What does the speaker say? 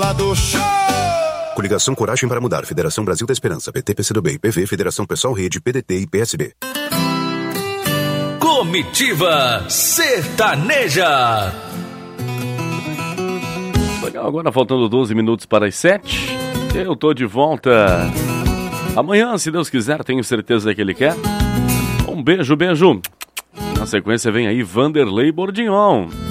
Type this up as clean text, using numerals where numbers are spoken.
Coligação Coragem para Mudar, Federação Brasil da Esperança, PT, PCdoB, PV, Federação Pessoal, Rede, PDT e PSB. Comitiva Sertaneja. Legal, agora faltando 12 minutos para as 7. Eu tô de volta amanhã, se Deus quiser, tenho certeza que Ele quer. Um beijo, beijo. Na sequência vem aí Vanderlei Bordignon.